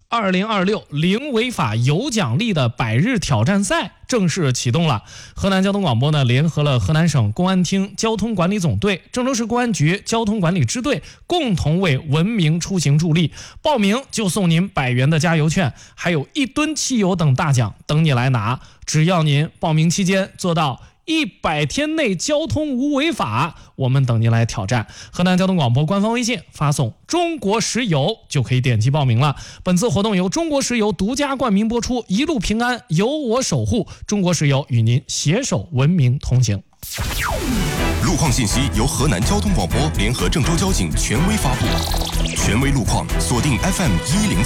2026零违法有奖励的100日挑战赛正式启动了。河南交通广播呢，联合了河南省公安厅交通管理总队、郑州市公安局交通管理支队，共同为文明出行助力。报名就送您100元的加油券，还有1吨汽油等大奖等你来拿。只要您报名期间做到100天内交通无违法，我们等您来挑战。河南交通广播官方微信发送中国石油就可以点击报名了。本次活动由中国石油独家冠名播出，一路平安由我守护，中国石油与您携手文明同行。 路况信息由河南交通广播联合郑州交警权威发布，权威路况锁定 FM103。